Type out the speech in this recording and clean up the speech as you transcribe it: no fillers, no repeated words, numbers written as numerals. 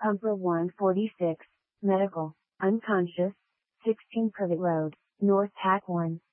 Pumper 146, medical, unconscious, 16 Privet Road, North Hackworn.